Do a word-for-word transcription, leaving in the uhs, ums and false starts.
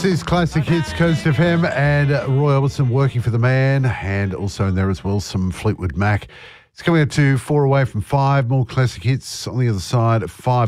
is Classic Hits, Coast F M, and Roy Orbison, Working for the Man, and also in there as well some Fleetwood Mac. It's coming up to four away from five. More Classic Hits on the other side at five.